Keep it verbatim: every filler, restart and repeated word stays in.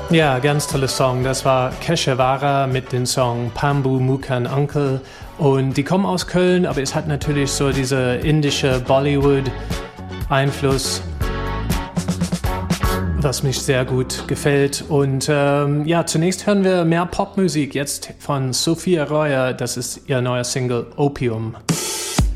Ja, ganz toller Song. Das war Keshawara mit dem Song Pambu Mukan Uncle. Und die kommen aus Köln, aber es hat natürlich so diese indische Bollywood-Einfluss, was mich sehr gut gefällt. Und ähm, ja, zunächst hören wir mehr Popmusik jetzt von Sophia Royer. Das ist ihr neuer Single Opium.